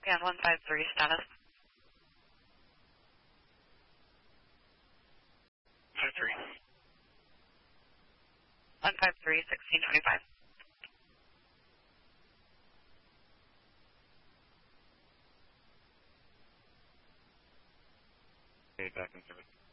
copy on 153 status. 53. 153, 1625. Okay, back in service.